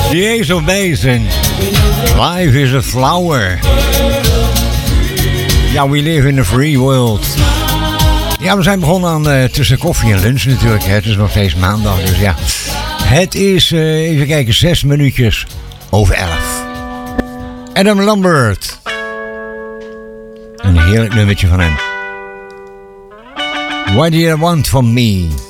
The Ace of Base en Life is a Flower. Ja, we live in a free world. Ja, we zijn begonnen aan tussen koffie en lunch natuurlijk. Hè. Het is nog steeds maandag, dus ja. Het is, even kijken, 6 minuutjes over 11. Adam Lambert. Een heerlijk nummertje van hem. What do you want from me?